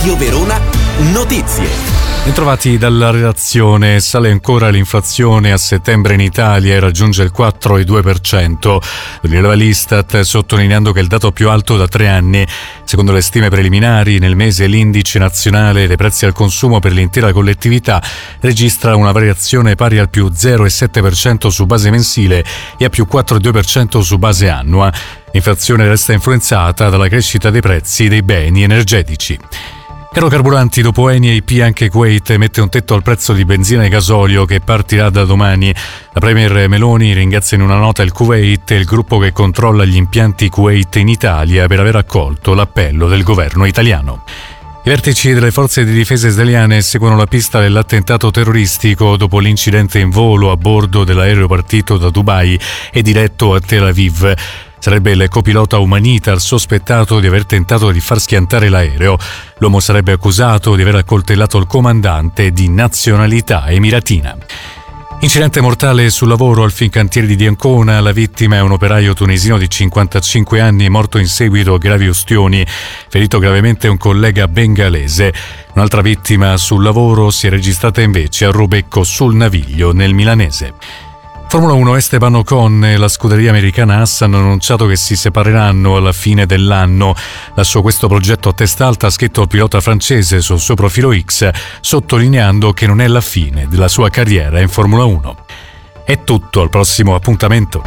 Radio Verona Notizie. Bentrovati dalla redazione. Sale ancora l'inflazione a settembre in Italia e raggiunge il 4,2%. Lo rileva l'Istat, sottolineando che è il dato più alto da 3 anni. Secondo le stime preliminari, nel mese l'indice nazionale dei prezzi al consumo per l'intera collettività registra una variazione pari al più 0,7% su base mensile e a più 4,2% su base annua. L'inflazione resta influenzata dalla crescita dei prezzi dei beni energetici. Caro carburanti, dopo Eni e IP anche Kuwait mette un tetto al prezzo di benzina e gasolio che partirà da domani. La premier Meloni ringrazia in una nota il Kuwait e il gruppo che controlla gli impianti Kuwait in Italia per aver accolto l'appello del governo italiano. I vertici delle forze di difesa israeliane seguono la pista dell'attentato terroristico dopo l'incidente in volo a bordo dell'aereo partito da Dubai e diretto a Tel Aviv. Sarebbe il copilota Humanitar sospettato di aver tentato di far schiantare l'aereo. L'uomo sarebbe accusato di aver accoltellato il comandante di nazionalità emiratina. Incidente mortale sul lavoro al Fincantieri di Ancona. La vittima è un operaio tunisino di 55 anni morto in seguito a gravi ustioni. Ferito gravemente un collega bengalese. Un'altra vittima sul lavoro si è registrata invece a Robecco sul Naviglio nel milanese. Formula 1, Esteban Ocon e la scuderia americana Haas hanno annunciato che si separeranno alla fine dell'anno. Lasciò questo progetto a testa alta, ha scritto il pilota francese sul suo profilo X, sottolineando che non è la fine della sua carriera in Formula 1. È tutto, al prossimo appuntamento.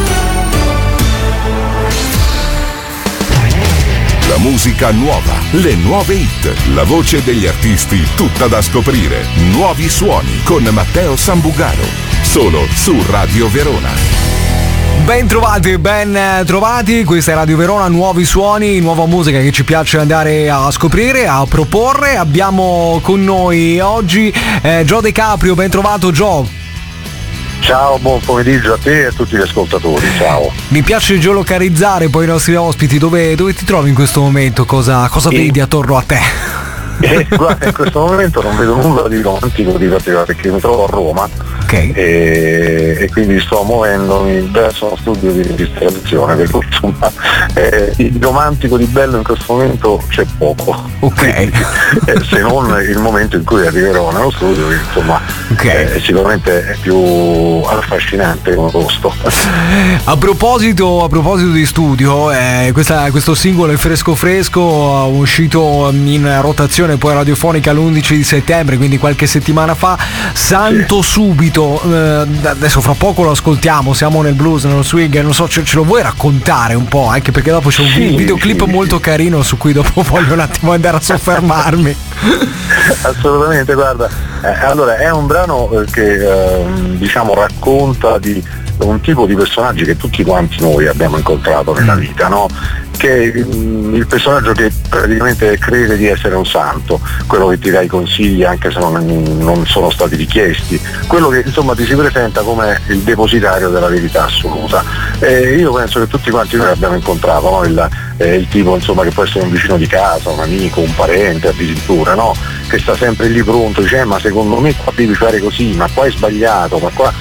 La musica nuova, le nuove hit, la voce degli artisti tutta da scoprire. Nuovi suoni con Matteo Sambugaro. Solo su Radio Verona. Ben trovati, questa è Radio Verona, nuovi suoni, nuova musica che ci piace andare a scoprire, a proporre. Abbiamo con noi oggi Gio De Caprio, ben trovato Gio. Ciao, buon pomeriggio a te e a tutti gli ascoltatori, ciao. Mi piace geolocalizzare poi i nostri ospiti, dove ti trovi in questo momento, cosa vedi attorno a te? Guarda, in questo momento non vedo nulla di romantico di particolare perché mi trovo a Roma. Okay. E quindi sto muovendomi verso uno studio di registrazione, perché insomma di romantico, di bello in questo momento c'è poco. Ok. Se non il momento in cui arriverò nello studio, che insomma sicuramente è più affascinante come posto. A proposito di studio, questo singolo è fresco, uscito in rotazione poi radiofonica l'11 di settembre, quindi qualche settimana fa. Santo subito. Adesso fra poco lo ascoltiamo, siamo nel blues, nello swing, non so, ce lo vuoi raccontare un po', anche perché dopo c'è un videoclip molto carino su cui dopo voglio un attimo andare a soffermarmi. Assolutamente, guarda, allora è un brano che diciamo racconta di un tipo di personaggi che tutti quanti noi abbiamo incontrato nella vita, no? Che è il personaggio che praticamente crede di essere un santo, quello che ti dà i consigli anche se non sono stati richiesti, quello che insomma ti si presenta come il depositario della verità assoluta. Io penso che tutti quanti noi abbiamo incontrato, no? Il tipo insomma che può essere un vicino di casa, un amico, un parente addirittura, no? Che sta sempre lì pronto, dice ma secondo me qua devi fare così, ma qua è sbagliato, ma qua.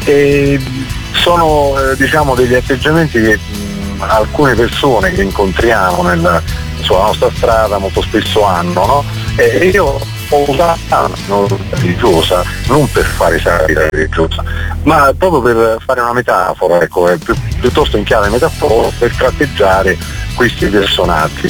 Sono diciamo degli atteggiamenti che alcune persone che incontriamo sulla nostra strada molto spesso hanno, no? E io ho usato una religiosa non per fare satira religiosa, ma proprio per fare una metafora, ecco, piuttosto in chiave metafora, per tratteggiare questi personaggi.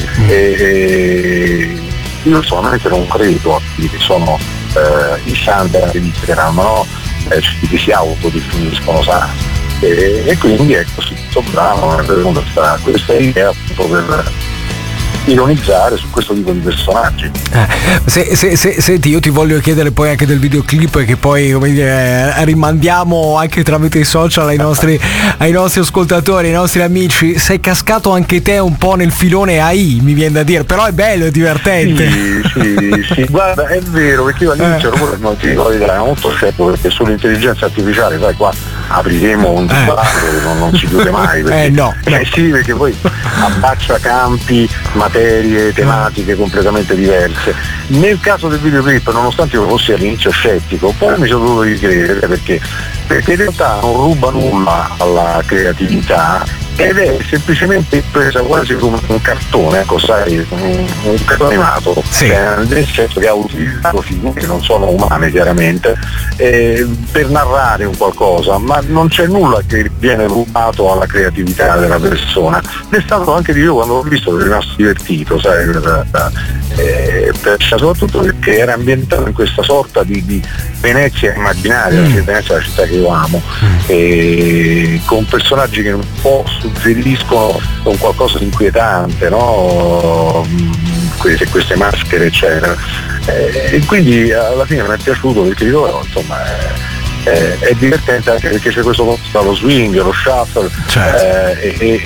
Io solamente non credo a quelli che sono i standard di Instagram, no? Che si autodefiniscono santi. E quindi ecco, sto bravo, questa idea appunto per ironizzare su questo tipo di personaggi. Senti, io ti voglio chiedere poi anche del videoclip che poi rimandiamo anche tramite i social ai nostri ascoltatori, ai nostri amici. Sei cascato anche te un po' nel filone AI, mi viene da dire, però è bello, è divertente. Sì, guarda, è vero, perché io all'inizio non ti dico l'idea, molto scettico, perché sull'intelligenza artificiale, sai, qua apriremo un dibattito che non si chiude mai, perché, no. Sì, perché poi abbaccia campi, materie, tematiche completamente diverse. Nel caso del videoclip, nonostante io fossi all'inizio scettico, poi mi sono dovuto ricredere perché in realtà non ruba nulla alla creatività ed è semplicemente presa quasi come un cartone, ecco, sai, un cartone animato, sì. Nel senso che ha utilizzato figure che non sono umane chiaramente per narrare un qualcosa, ma non c'è nulla che viene rubato alla creatività della persona. È stato anche io quando l'ho visto sono rimasto divertito, sai, soprattutto perché era ambientato in questa sorta di Venezia immaginaria, Venezia è la città che io amo, con personaggi che un po' suggeriscono un qualcosa di inquietante, no? Queste maschere eccetera, e quindi alla fine mi è piaciuto perché dico, insomma, è divertente anche perché c'è questo lo swing, lo shuffle, certo.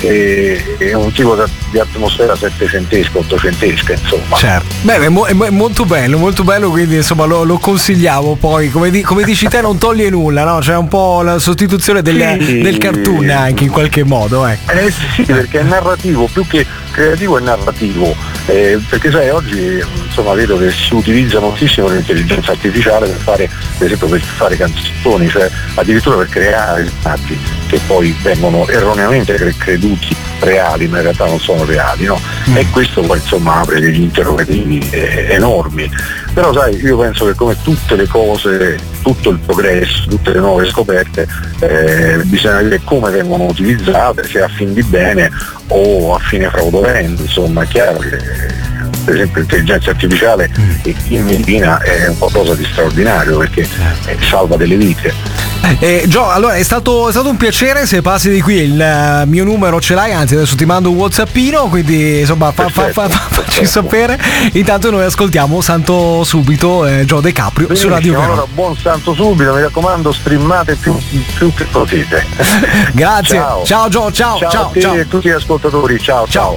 È un tipo di atmosfera settecentesca, ottocentesca, insomma. Certo. Beh, è molto bello, quindi insomma lo consigliamo. Poi come dici te, non toglie nulla, no? C'è un po' la sostituzione del cartoon anche in qualche modo, ecco. Sì, perché è narrativo, più che creativo è narrativo, perché sai, oggi insomma vedo che si utilizza moltissimo l'intelligenza artificiale per fare canzoni, cioè addirittura per creare stati che poi vengono erroneamente creduti reali, ma in realtà non sono reali, no? E questo poi insomma apre degli interrogativi enormi. Però sai, io penso che come tutte le cose, tutto il progresso, tutte le nuove scoperte, bisogna vedere come vengono utilizzate, se a fin di bene o a fine fraudolento. Insomma, è chiaro che per esempio l'intelligenza artificiale in medicina è un qualcosa di straordinario perché salva delle vite. Gio, allora è stato un piacere. Se passi di qui il mio numero ce l'hai, anzi adesso ti mando un WhatsAppino, quindi insomma facci sapere. Intanto noi ascoltiamo Santo Subito, Gio De Caprio. Benissimo, su Radio Verona. Allora buon Santo Subito, mi raccomando, streamate più che potete. Grazie. Ciao Gio, ciao a te e a tutti gli ascoltatori, ciao.